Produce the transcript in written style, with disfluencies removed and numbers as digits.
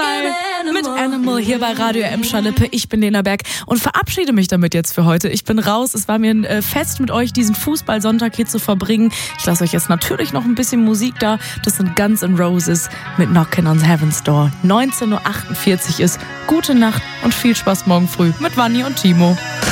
mit Animal hier bei Radio M-Schalippe. Ich bin Lena Berg und verabschiede mich damit jetzt für heute. Ich bin raus. Es war mir ein Fest, mit euch diesen Fußballsonntag hier zu verbringen. Ich lasse euch jetzt natürlich noch ein bisschen Musik da. Das sind Guns N' Roses mit Knockin' on Heaven's Door. 19:48 Uhr ist. Gute Nacht und viel Spaß morgen früh mit Vanni und Timo.